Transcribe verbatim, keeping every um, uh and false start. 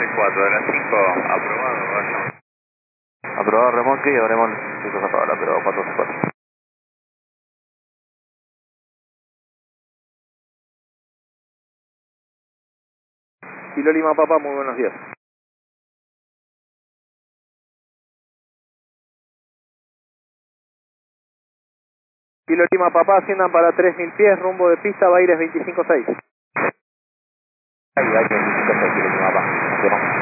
seis cuatro, de las cinco, aprobado, vaya. Aprobado remolque y habremos listo a la pero cuatro seis cuatro. Kilo Lima Papá, muy buenos días. Kilo Lima Papá, asciendan para tres mil pies, rumbo de pista, Baires veinticinco seis. Ahí, ahí, veinticinco seis, Kilo Lima Papá. Nos vemos.